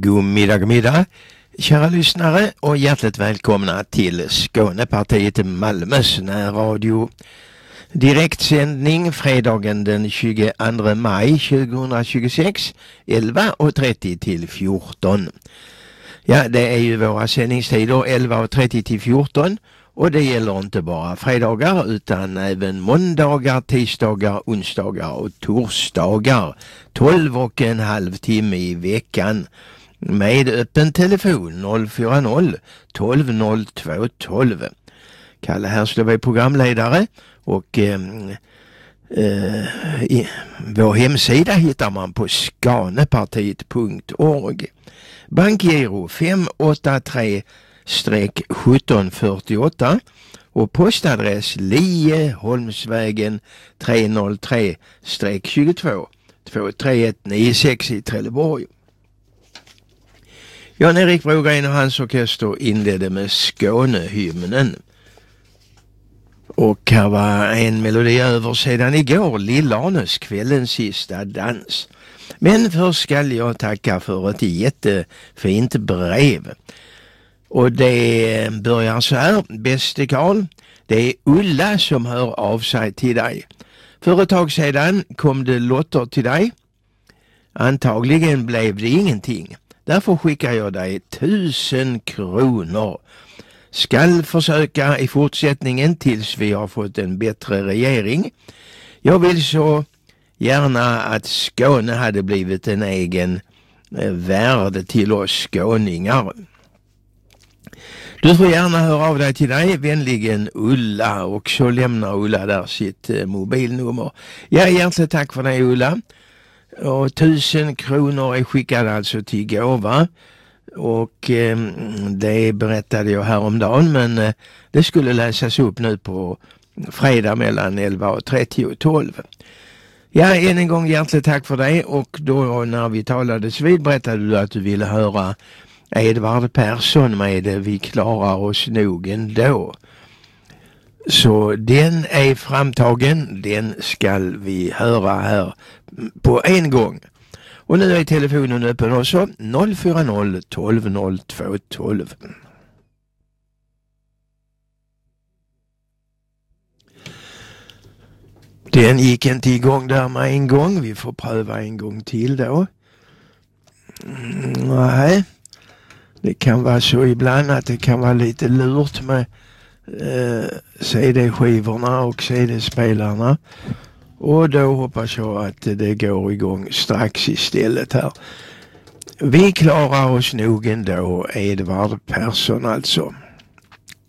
God middag, kära lyssnare, och hjärtligt välkomna till Skånepartiet Malmös närradio. Direktsändning fredagen den 22 maj 2026, 11.30 till 14. Ja, det är ju våra sändningstider 11.30 till 14, och det gäller inte bara fredagar utan även måndagar, tisdagar, onsdagar och torsdagar. 12,5 timme i veckan med öppen telefon 040 12 02 12. Kalle här slår vi programledare, och vår hemsida hittar man på skanepartiet.org. Bankgiro 583-1748 och postadress Lieholmsvägen 303-22 23196 i Trelleborg. Jan-Erik Brogren och hans orkester inledde med Skånehymnen. Och här var en melodi över sedan igår, Lill-Arnes kvällens sista dans. Men först ska jag tacka för ett jättefint brev. Och det börjar så här: bäste Karl, det är Ulla som hör av sig till dig. För ett tag sedan kom det lotter till dig. Antagligen blev det ingenting. Därför skickar jag dig 1000 kronor. Skall försöka i fortsättningen tills vi har fått en bättre regering. Jag vill så gärna att Skåne hade blivit en egen värde till oss skåningar. Du får gärna höra av dig till dig, vänligen Ulla, och så lämnar Ulla där sitt mobilnummer. Ja, hjärtligt tack för det, Ulla. Och 1000 kronor är skickade alltså till gåva. Och det berättade jag häromdagen, men det skulle läsas upp nu på fredag mellan 11.30 och 12. Ja, än en gång hjärtligt tack för det. Och då när vi talades vid berättade du att du ville höra Edvard Persson med Vi klarar oss nog ändå. Så den är framtagen, den ska vi höra här på en gång. Och nu är telefonen öppen också, 040 12 02 12. Den gick inte igång där med en gång, vi får pröva en gång till då. Nej, det kan vara så ibland att det kan vara lite lurt med CD-skivorna och CD-spelarna. Och då hoppas jag att det går igång strax istället här. Vi klarar oss nog ändå, Edvard Persson alltså.